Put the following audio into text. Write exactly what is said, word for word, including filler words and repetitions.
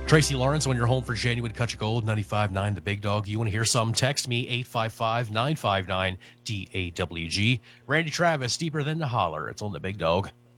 Tracy Lawrence, when you're home for Genuine Country Gold, ninety-five point nine The Big Dog. You want to hear some? Text me, eight five five, nine five nine, D A W G. Randy Travis, Deeper Than the Holler. It's on The Big Dog.